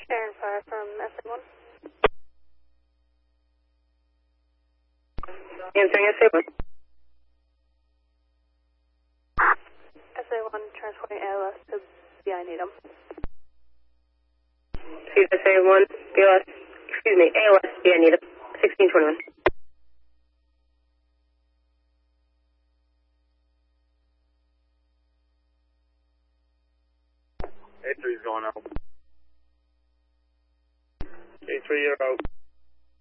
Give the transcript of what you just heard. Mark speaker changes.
Speaker 1: Sharon Fire from SA1.
Speaker 2: Answering SA1.
Speaker 1: SA1 transporting ALS to BI Needham.
Speaker 2: SA1, BLS, ALS, BI Needham, 1621.
Speaker 3: A3's going out. A3, you're out.